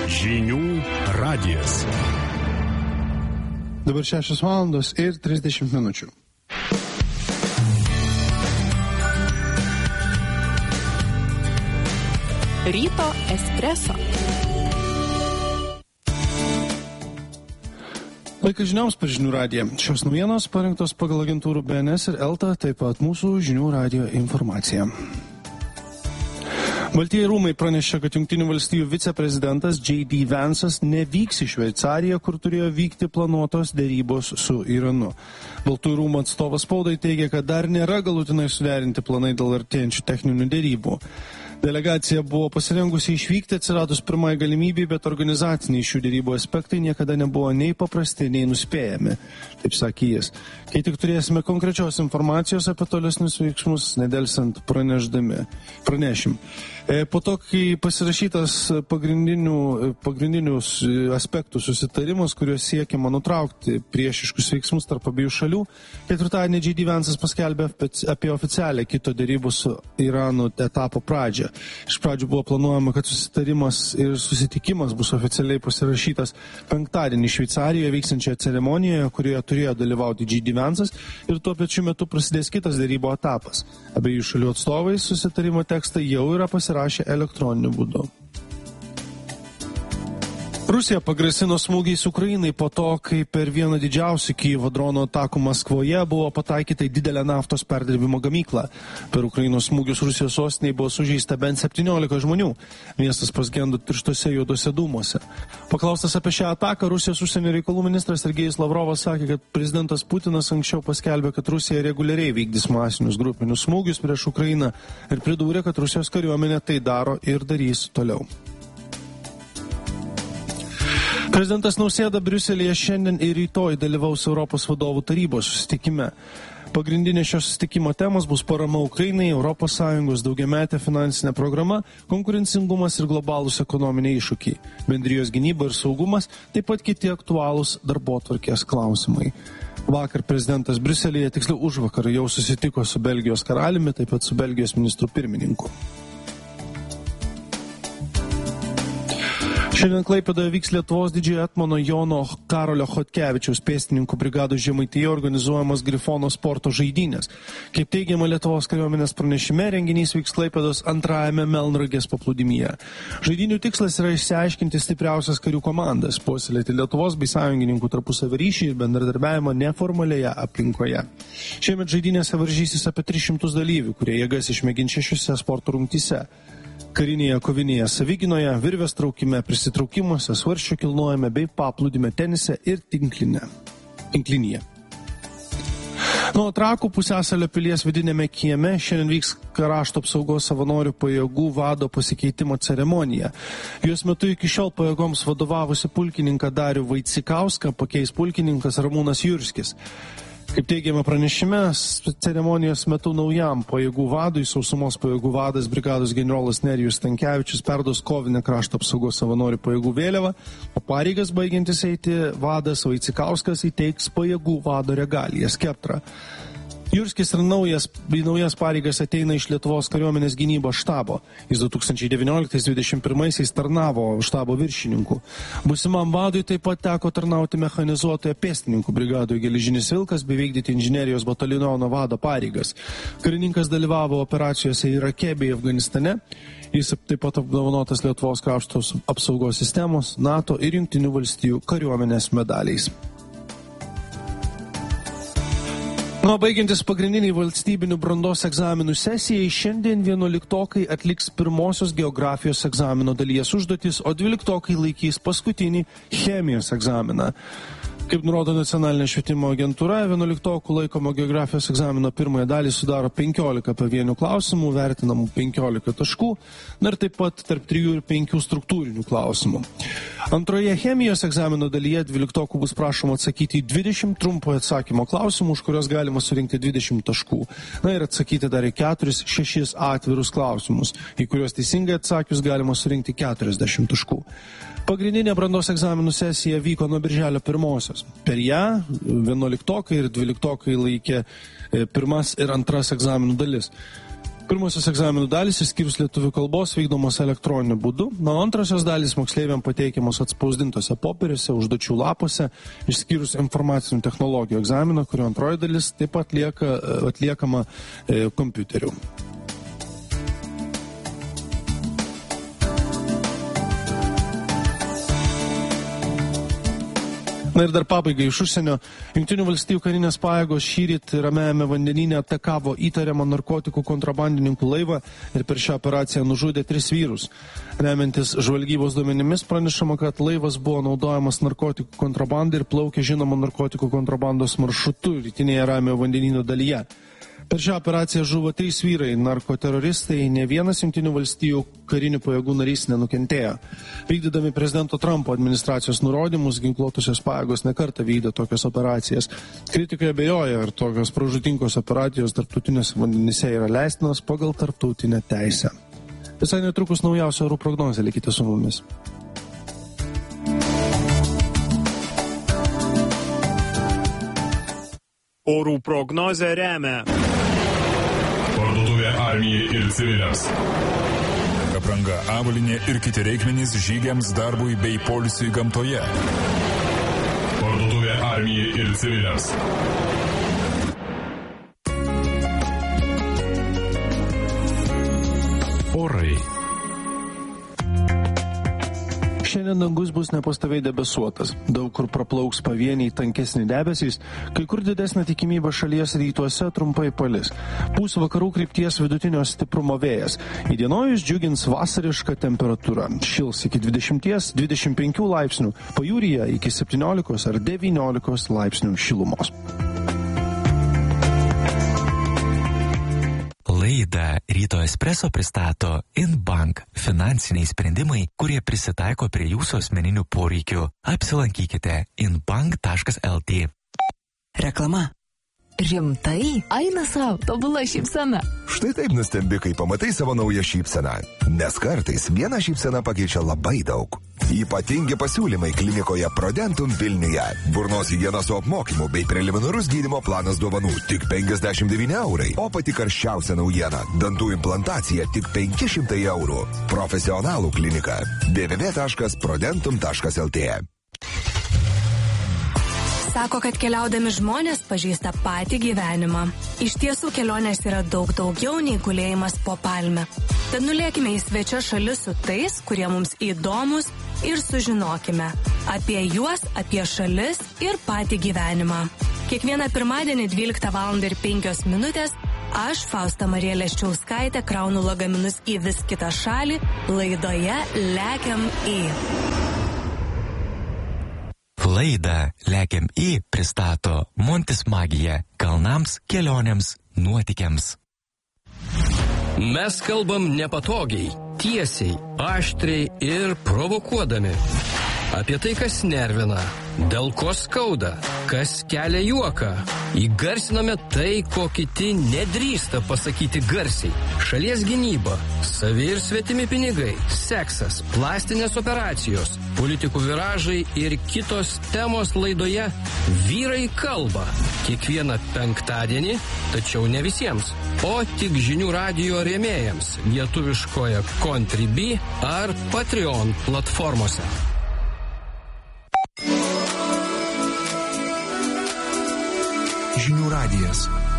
Žinių radijas. Dabar 6:30. Ryto espreso. Laikas žinioms per Žinių radiją. Šios naujienos parinktos pagal agentūrų BNS ir ELTA, taip pat mūsų Žinių radijo informacija. Baltieji rūmai pranešė, kad Jungtinių valstijų viceprezidentas J.D. Vance'as nevyks į Šveicariją, kur turėjo vykti planuotos derybos su Iranu. Baltųjų rūmų atstovas spaudai teigia, kad dar nėra galutinai suderinti planai dėl artėjančių techninių derybų. Delegacija buvo pasirengusi išvykti atsiradus pirmai galimybei, bet organizaciniai šių derybų aspektai niekada nebuvo nei paprasti, nei nuspėjami, taip sakė jis. Kai tik turėsime konkrečios informacijos apie tolesnius veiksmus, nedelsant pranešim. Po to, kai pasirašytas pagrindinius aspektų susitarimus, kuriuos siekiama nutraukti priešiškus veiksmus tarp abiejų šalių, ketvirtadienį J.D. Vance'as paskelbė apie oficialią kito derybų su Iranu etapo pradžią. Iš pradžių buvo planuojama, kad susitarimas ir susitikimas bus oficialiai pasirašytas penktadienį Šveicarijoje vyksiančioje ceremonijoje, kurioje turėjo dalyvauti J.D. Vance'as, ir tuo pačiu metu prasidės kitas derybų etapas. Abiejų šalių atstovai susitarimo tekstą jau yra pasirašę elektroniniu būdu. Rusija pagrasino smūgiais Ukrainai po to, kai per vieną didžiausių Kijevo drono atakų Maskvoje buvo pataikyta į didelę naftos perdirbimo gamyklą. Per Ukrainos smūgius Rusijos sostinėje buvo sužeista bent 17 žmonių. Miestas paskendo tirštose juodose dūmuose. Paklaustas apie šią ataką, Rusijos užsienio reikalų ministras Sergejus Lavrovas sakė, kad prezidentas Putinas anksčiau paskelbė, kad Rusija reguliariai vykdys masinius grupinius smūgius prieš Ukrainą ir pridūrė, kad Rusijos kariuomenė tai daro ir darys toliau. Prezidentas Nausėda Briuselėje šiandien ir rytoj dalyvaus Europos vadovų tarybos susitikime. Pagrindinė šio susitikimo temos bus parama Ukrainai, ES daugiametė finansinė programa, konkurencingumas ir globalūs ekonominiai iššūkiai, bendrijos gynyba ir saugumas, taip pat kiti aktualūs darbotvarkės klausimai. Vakar prezidentas Briuselėje, tiksliau užvakar, jau susitiko su Belgijos karaliumi, taip pat su Belgijos ministru pirmininku. Šiandien Klaipėdoje vyks Lietuvos didžiojo etmono Jono Karolio Chodkevičiaus pėstininkų brigados Žemaitijoje organizuojamos Grifono sporto žaidynės. Kaip teigiama Lietuvos kariuomenės pranešime, renginys vyks Klaipėdos antrajame Melnragės paplūdimyje. Žaidynių tikslas yra išsiaiškinti stipriausias karių komandas, puoselėti Lietuvos bei sąjungininkų tarpusavio ryšį ir bendradarbiavimą neformalioje aplinkoje. Šiemet žaidynėse varžysis apie 300 dalyvių, kurie jėgas išmėgins 6 sporto rungtyse. Karinėje kovinėje saviginoje, virvės traukime, prisitraukimuose, svarsčio kilnojame bei paplūdime tenise ir tinklinėje. Nuo Trakų Pusiasalio pilies vidinėme kieme šiandien vyks krašto apsaugos savanorių pajėgų vado pasikeitimo ceremonija. Jos metu iki šiol pajėgoms vadovavusi pulkininką Darių Vaicikauską pakeis pulkininkas Ramūnas Jurskis. Kaip teigiama pranešime, ceremonijos metu naujam pajėgų vadui, sausumos pajėgų vadas brigados generolas Nerijus Stankevičius perduos kovinę krašto apsaugos savanorių pajėgų vėliavą, o pareigas baigiantis eiti vadas Vaicikauskas įteiks pajėgų vado regaliją skeptrą. Jurskis ir naujas pareigas ateina iš Lietuvos kariuomenės gynybos štabo. Jis 2019-2021 tarnavo štabo viršininku. Būsimam vadui taip pat teko tarnauti mechanizuotoje pėstininkų brigadoje Geležinis Vilkas bei vykdyti inžinerijos bataliono vado pareigas. Karininkas dalyvavo operacijose Irake bei Afganistane. Jis taip pat apdovanotas Lietuvos krašto apsaugos sistemos, NATO ir Jungtinių valstijų kariuomenės medaliais. Baigiantis pagrindiniai valstybinių brandos egzaminų sesijai, šiandien 11-okai atliks pirmosios geografijos egzamino dalies užduotis, o 12-okai laikys paskutinį chemijos egzaminą. Kaip nurodo nacionalinė švietimo agentūra, 11-okų laikomo geografijos egzamino pirmąją dalį sudaro 15 pavienių klausimų, vertinamų 15 taškų, ir taip pat tarp 3 ir 5 struktūrinių klausimų. Antroje chemijos egzamino dalyje 12-okų bus prašoma atsakyti į 20 trumpojo atsakymo klausimų, už kurios galima surinkti 20 taškų. Ir atsakyti dar į 4-6 atvirus klausimus, į kuriuos teisingai atsakius galima surinkti 40 taškų. Pagrindinė brandos egzaminų sesija vyko nuo birželio 1. Per ją 11-okai ir 12-okai laikė pirmas ir antras egzaminų dalis. Pirmosios egzaminų dalys, išskyrus lietuvių kalbos, vykdomos elektroniniu būdu, o antrosios dalys moksleiviams pateikiamos atspausdintose popieriuose, užduočių lapuose, išskyrus informacinių technologijų egzaminą, kurio antroji dalis taip pat atliekama kompiuteriu. Na ir dar pabaigai iš užsienio. Jungtinių valstijų karinės pajėgos šįryt Ramiajame vandenyne atakavo įtariamą narkotikų kontrabandininkų laivą ir per šią operaciją nužudė 3 vyrus. Remiantis žvalgybos duomenimis pranešama, kad laivas buvo naudojamas narkotikų kontrabandai ir plaukė žinomo narkotikų kontrabandos maršrutu rytinėje Ramiojo vandenyno dalyje. Per šią operaciją žuvo 3 vyrai, narkoteroristai, ne vienas Jungtinių valstijų karinių pajėgų narys nenukentėjo. Vykdydami prezidento Trumpo administracijos nurodymus, ginkluotosios pajėgos nekartą vykdė tokias operacijas. Kritikai abejoja, ar tokios pražūtingos operacijos tarptautinėse vandenyse yra leistinos pagal tarptautinę teisę. Visai netrukus naujausia orų prognozė, likite su mumis. Orų prognozę remia Parduotuvė armijai ir civiliams. Apranga, avalynė ir kiti reikmenys žygiams, darbui bei poilsiui gamtoje. Parduotuvė armijai ir civiliams. orai. Šiandien dangus bus nepastoviai debesuotas. Daug kur praplauks pavieniai tankesni debesys, kai kur didesnė tikimybė šalies rytuose trumpai palis. Pūs vakarų krypties vidutinio stiprumo vėjas. Įdienojus džiugins vasariška temperatūra. Šils iki 20-25 laipsnių, pajūryje iki 17 ar 19 laipsnių šilumos. Laidą Ryto Espresso pristato InBank – finansiniai sprendimai, kurie prisitaiko prie jūsų asmeninių poreikių. Apsilankykite inbank.lt. Reklama. Rimtai? Eina savo, tobula šypsena. Štai taip nustembi, kai pamatai savo naują šypseną. Nes kartais viena šypsena pakeičia labai daug. Ypatingi pasiūlymai klinikoje Prodentum Vilniuje. Burnos higienos su apmokymu bei preliminarus gydymo planas dovanų tik 59 eurai. O pati karščiausia naujiena – dantų implantacija tik 500 eurų. Profesionalų klinika. www.prodentum.lt. Sako, kad keliaudami žmonės pažįsta patį gyvenimą. Iš tiesų kelionės yra daug daugiau nei gulėjimas po palme. Tad nulėkime į svečią šalis su tais, kurie mums įdomus ir sužinokime apie juos, apie šalis ir patį gyvenimą. Kiekvieną pirmadienį 12:05 aš, Fausta Marija Leščiauskaitė, kraunu lagaminus į vis kitą šalį laidoje Lekiam į. Laidą Lekiam į pristato Montis Magija – kalnams, kelionėms, nuotykiams. Mes kalbam nepatogiai, tiesiai, aštriai ir provokuodami. Apie tai, kas nervina, dėl ko skauda, kas kelia juoką. Įgarsiname tai, ko kiti nedrįsta pasakyti garsiai. Šalies gynyba, savi ir svetimi pinigai, seksas, plastinės operacijos, politikų viražai ir kitos temos laidoje Vyrai kalba. Kiekvieną penktadienį, tačiau ne visiems, o tik žinių radijo rėmėjams lietuviškoje Contribui ar Patreon platformose. Žinių radijas.